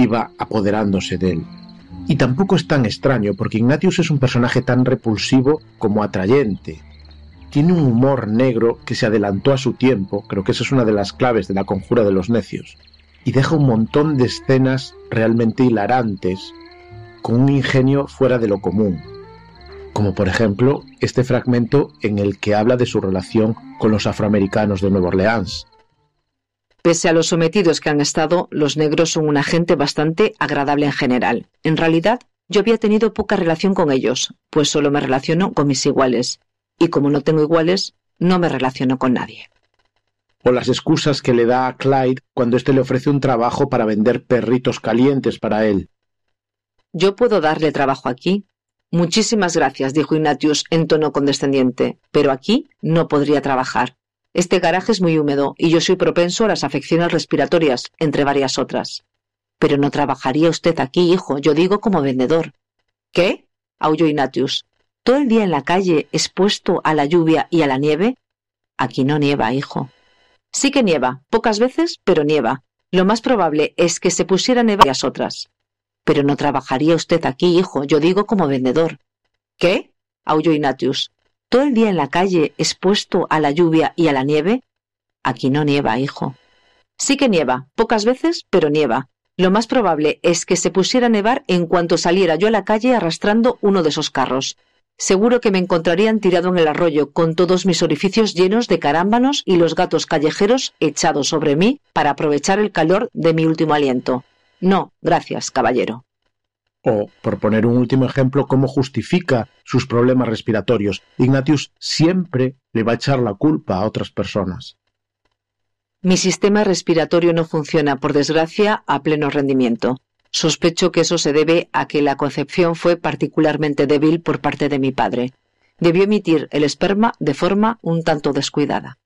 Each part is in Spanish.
iba apoderándose de él. Y tampoco es tan extraño, porque Ignatius es un personaje tan repulsivo como atrayente. Tiene un humor negro que se adelantó a su tiempo, creo que esa es una de las claves de La conjura de los necios, y deja un montón de escenas realmente hilarantes, con un ingenio fuera de lo común, como por ejemplo este fragmento en el que habla de su relación con los afroamericanos de Nueva Orleans. Pese a los sometidos que han estado, los negros son una gente bastante agradable en general. En realidad, yo había tenido poca relación con ellos, pues solo me relaciono con mis iguales. Y como no tengo iguales, no me relaciono con nadie. O las excusas que le da a Clyde cuando éste le ofrece un trabajo para vender perritos calientes para él. ¿Yo puedo darle trabajo aquí? Muchísimas gracias, dijo Ignatius en tono condescendiente, pero aquí no podría trabajar. Este garaje es muy húmedo y yo soy propenso a las afecciones respiratorias, entre varias otras. Pero no trabajaría usted aquí, hijo, yo digo como vendedor. ¿Qué? Aulló Ignatius. ¿Todo el día en la calle expuesto a la lluvia y a la nieve? Aquí no nieva, hijo. Sí que nieva, pocas veces, pero nieva. Lo más probable es que se pusiera a nevar varias otras. Pero no trabajaría usted aquí, hijo, yo digo como vendedor. ¿Qué? Aulló Ignatius. ¿Todo el día en la calle expuesto a la lluvia y a la nieve? Aquí no nieva, hijo. Sí que nieva, pocas veces, pero nieva. Lo más probable es que se pusiera a nevar en cuanto saliera yo a la calle arrastrando uno de esos carros. Seguro que me encontrarían tirado en el arroyo con todos mis orificios llenos de carámbanos y los gatos callejeros echados sobre mí para aprovechar el calor de mi último aliento. No, gracias, caballero. O, por poner un último ejemplo, cómo justifica sus problemas respiratorios. Ignatius siempre le va a echar la culpa a otras personas. Mi sistema respiratorio no funciona, por desgracia, a pleno rendimiento. Sospecho que eso se debe a que la concepción fue particularmente débil por parte de mi padre. Debió emitir el esperma de forma un tanto descuidada.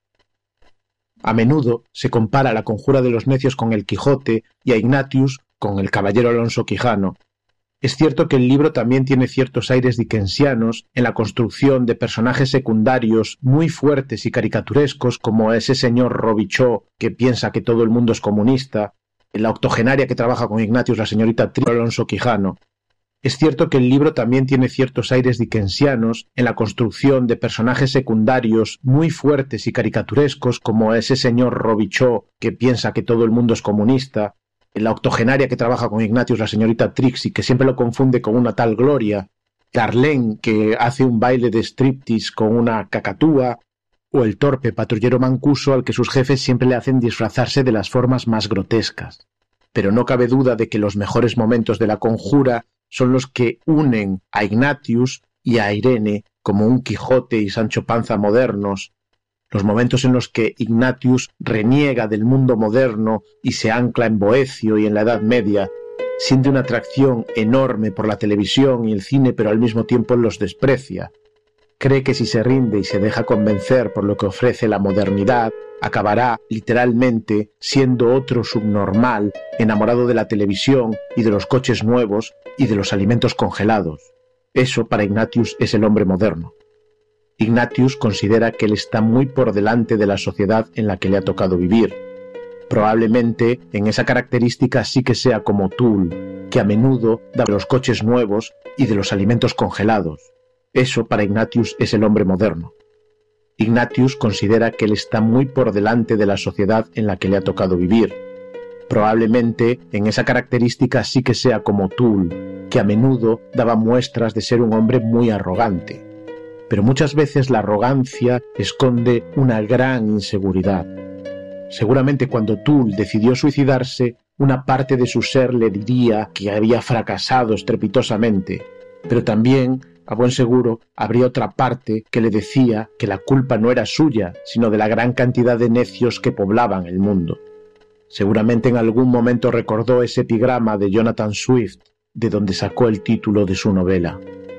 A menudo se compara La conjura de los necios con El Quijote y a Ignatius con el caballero Alonso Quijano. Es cierto que el libro también tiene ciertos aires dickensianos en la construcción de personajes secundarios muy fuertes y caricaturescos, como ese señor Robichaud que piensa que todo el mundo es comunista, la octogenaria que trabaja con Ignatius, la señorita Alonso Quijano. Es cierto que el libro también tiene ciertos aires dickensianos en la construcción de personajes secundarios muy fuertes y caricaturescos, como ese señor Robichaud que piensa que todo el mundo es comunista, la octogenaria que trabaja con Ignatius, la señorita Trixie, que siempre lo confunde con una tal Gloria, Darlene, que hace un baile de striptease con una cacatúa, o el torpe patrullero mancuso al que sus jefes siempre le hacen disfrazarse de las formas más grotescas. Pero no cabe duda de que los mejores momentos de La conjura son los que unen a Ignatius y a Irene como un Quijote y Sancho Panza modernos, los momentos en los que Ignatius reniega del mundo moderno y se ancla en Boecio y en la Edad Media, siente una atracción enorme por la televisión y el cine, pero al mismo tiempo los desprecia. Cree que si se rinde y se deja convencer por lo que ofrece la modernidad, acabará, literalmente, siendo otro subnormal, enamorado de la televisión y de los coches nuevos y de los alimentos congelados. Eso para Ignatius es el hombre moderno. Ignatius considera que él está muy por delante de la sociedad en la que le ha tocado vivir. Probablemente en esa característica sí que sea como Toole, que a menudo da de los coches nuevos y de los alimentos congelados. Eso para Ignatius es el hombre moderno. Ignatius considera que él está muy por delante de la sociedad en la que le ha tocado vivir. Probablemente en esa característica sí que sea como Toole, que a menudo daba muestras de ser un hombre muy arrogante. Pero muchas veces la arrogancia esconde una gran inseguridad. Seguramente cuando Toole decidió suicidarse, una parte de su ser le diría que había fracasado estrepitosamente, pero también, a buen seguro, habría otra parte que le decía que la culpa no era suya, sino de la gran cantidad de necios que poblaban el mundo. Seguramente en algún momento recordó ese epigrama de Jonathan Swift, de donde sacó el título de su novela.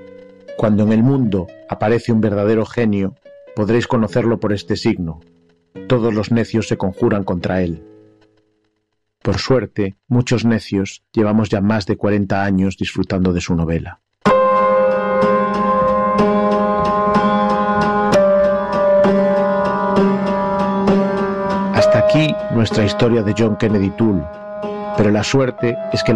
Cuando en el mundo aparece un verdadero genio, podréis conocerlo por este signo. Todos los necios se conjuran contra él. Por suerte, muchos necios llevamos ya más de 40 años disfrutando de su novela. Hasta aquí nuestra historia de John Kennedy Toole, pero la suerte es que